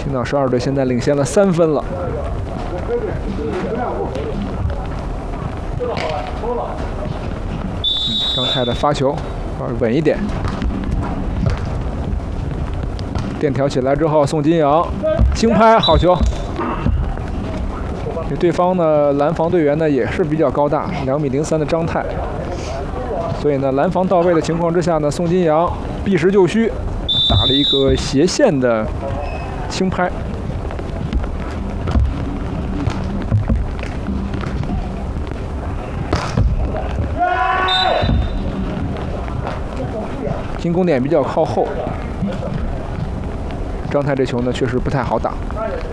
青岛12队现在领先了3分了。张泰的发球，稳一点。垫挑起来之后，宋金阳轻拍好球。对方呢，拦防队员呢也是比较高大，2.03米的张泰。所以呢，拦防到位的情况之下呢，宋金阳避实就虚，打了一个斜线的轻拍。进攻点比较靠后，张泰这球呢确实不太好打。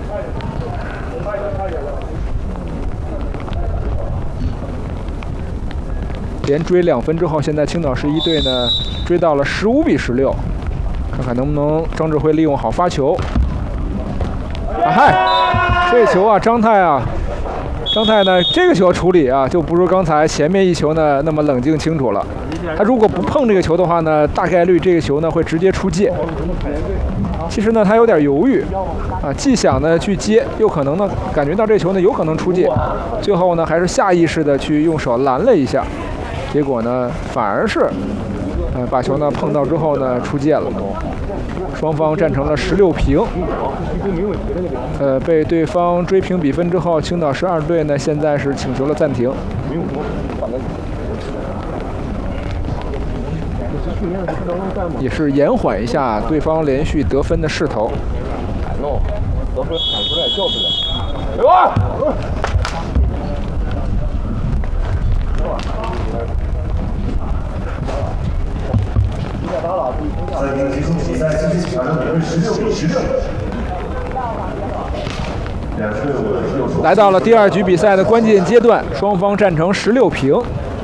连追2分之后，现在青岛11队呢追到了15比16，看看能不能张志辉利用好发球。啊嗨，这球啊，张泰呢这个球处理啊，就不如刚才前面一球呢那么冷静清楚了。他如果不碰这个球的话呢，大概率这个球呢会直接出界。其实呢，他有点犹豫啊，既想呢去接，又可能呢感觉到这球呢有可能出界，最后呢还是下意识的去用手拦了一下，结果呢反而是把球呢碰到之后呢出界了。双方战成了16平。被对方追平比分之后，青岛12队呢现在是请求了暂停。也是延缓一下对方连续得分的势头。得分喊出来叫出来。 在这个结束比赛继续抢得比分16比16。 来到了第2局比赛的关键阶段，双方战成16平。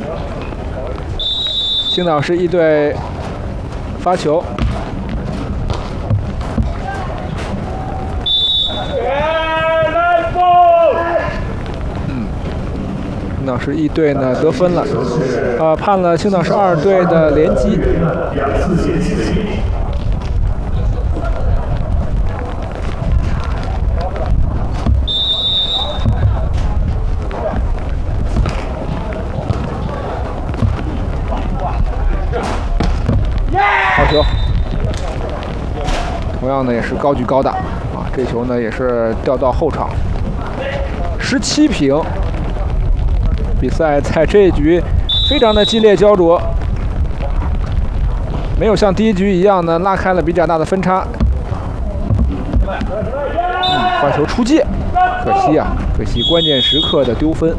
青岛11队发球，青岛11队呢得分了，判了青岛12队的连击。好球，同样呢也是高举高打啊，这球呢也是掉到后场。17平，比赛在这一局非常的激烈焦灼，没有像第1局一样呢拉开了比较大的分差。发球出界，可惜啊，可惜关键时刻的丢分。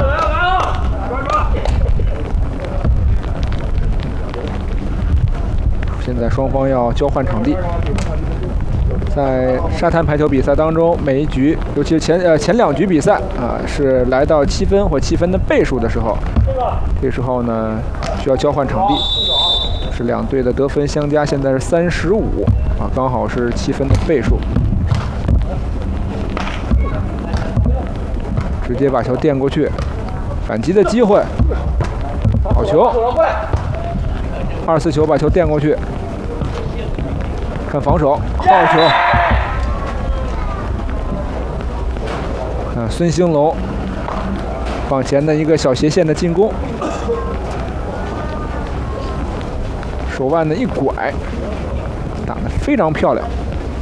现在双方要交换场地。在沙滩排球比赛当中，每一局，尤其是前2局比赛啊，是来到7分或7分的倍数的时候，这时候呢需要交换场地，是2队的得分相加，现在是35啊，刚好是7分的倍数。直接把球垫过去，反击的机会，好球，24球把球垫过去。看防守，好球！孙兴龙往前的一个小斜线的进攻，手腕的一拐，打得非常漂亮。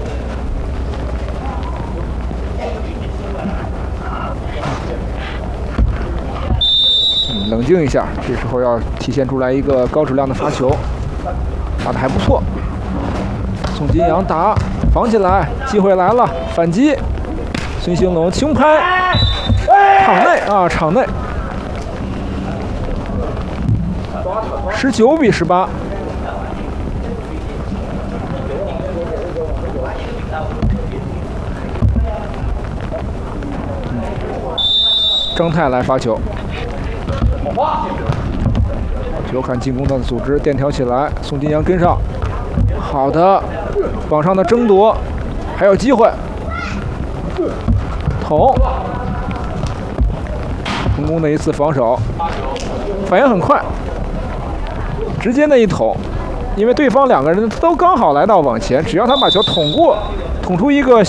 冷静一下，这时候要体现出来一个高质量的发球，打得还不错。宋金阳打，防起来，机会来了，反击。孙兴龙轻拍，场内啊，场内。19比18。张泰来发球。球看进攻的组织，垫挑起来，宋金阳跟上，好的，往上的争夺，还有机会，捅，成功的一次防守，反应很快，直接那一捅，因为对方2个人都刚好来到网前，只要他把球捅出一个